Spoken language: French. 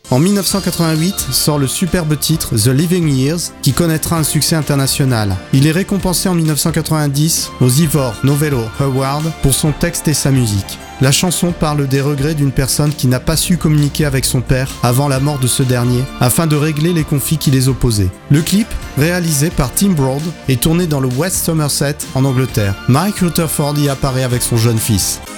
En 1988 sort le superbe titre The Living Years qui connaîtra un succès international. Il est récompensé en 1990 aux Ivor Novello Awards pour son texte et sa musique. La chanson parle des regrets d'une personne qui n'a pas su communiquer avec son père avant la mort de ce dernier afin de régler les conflits qui les opposaient. Le clip, réalisé par Tim Broad, est tourné dans le West Somerset en Angleterre. Mike Rutherford y apparaît avec son jeune fils.